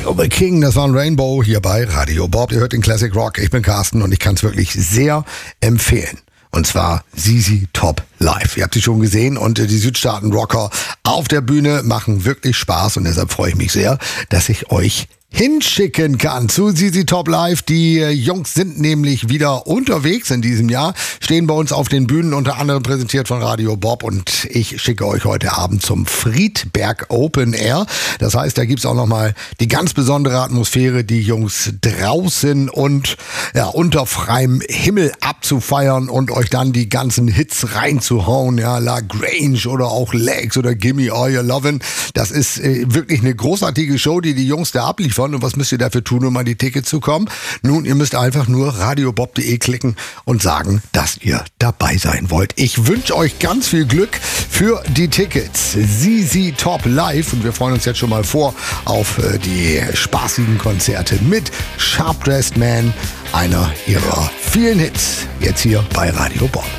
Feel the King, das war ein Rainbow hier bei Radio Bob. Ihr hört den Classic Rock, ich bin Carsten und ich kann es wirklich sehr empfehlen. Und zwar ZZ Top live. Ihr habt sie schon gesehen und die Südstaaten-Rocker auf der Bühne machen wirklich Spaß und deshalb freue ich mich sehr, dass ich euch hinschicken kann zu ZZ Top Live. Die Jungs sind nämlich wieder unterwegs in diesem Jahr, stehen bei uns auf den Bühnen, unter anderem präsentiert von Radio Bob und ich schicke euch heute Abend zum Friedberg Open Air. Das heißt, da gibt's auch nochmal die ganz besondere Atmosphäre, die Jungs draußen und unter freiem Himmel abzufeiern und euch dann die ganzen Hits reinzuhauen, La Grange oder auch Legs oder Gimme All Your Lovin'. Das ist wirklich eine großartige Show, die Jungs da abliefern. Und was müsst ihr dafür tun, um an die Tickets zu kommen? Nun, ihr müsst einfach nur radiobob.de klicken und sagen, dass ihr dabei sein wollt. Ich wünsche euch ganz viel Glück für die Tickets. ZZ Top Live und wir freuen uns jetzt schon mal vor auf die spaßigen Konzerte mit Sharp Dressed Man, einer ihrer vielen Hits, jetzt hier bei Radio Bob.